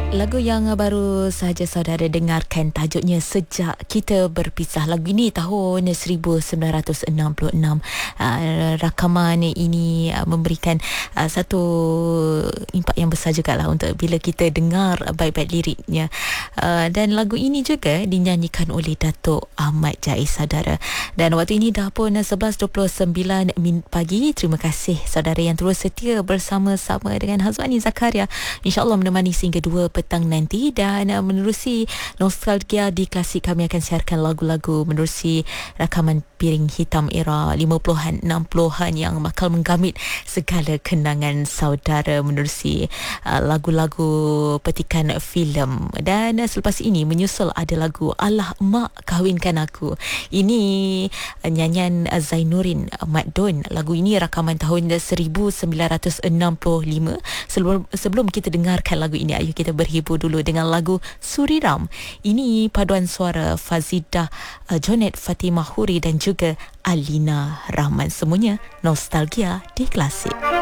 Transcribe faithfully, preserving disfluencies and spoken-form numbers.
Lagu yang baru sahaja saudara dengarkan tajuknya Sejak Kita Berpisah. Lagu ini tahun seribu sembilan ratus enam puluh enam. Uh, rakaman ini uh, memberikan uh, satu impak yang besar juga lah untuk bila kita dengar baik-baik liriknya. Uh, dan lagu ini juga dinyanyikan oleh Datuk Ahmad Jais, saudara. Dan waktu ini dah pun sebelas dua puluh sembilan min pagi. Terima kasih saudara yang terus setia bersama-sama dengan Hazwani Zakaria. InsyaAllah menemani sehingga dua petang nanti, dan uh, menerusi nostalgia di Klasik, kami akan siarkan lagu-lagu menerusi rakaman piring hitam era lima puluhan enam puluhan yang bakal menggamit segala kenangan saudara menerusi uh, lagu-lagu petikan filem. Dan uh, selepas ini menyusul ada lagu Alah Mak Kahwinkan Aku. Ini uh, nyanyian uh, Zainuddin uh, Mat Don. Lagu ini rakaman tahun seribu sembilan ratus enam puluh lima. Sebelum sebelum kita dengarkan lagu ini, ayo kita berhibur dulu dengan lagu Suriram. Ini paduan suara Fazidah uh, Jonet, Fatimah Huri dan juga Alina Rahman. Semuanya nostalgia di Klasik.